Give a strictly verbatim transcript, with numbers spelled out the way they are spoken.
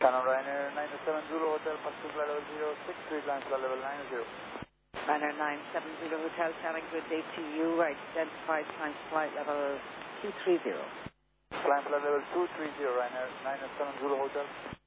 Canon Ryanair nine seven zero Hotel, Pacific flight level zero six, three line flight level nine zero. Ryanair nine seven zero Hotel, Challenge good day to you. Identified climb flight level two three zero. Climb flight level two three zero, Ryanair nine seven zero Hotel.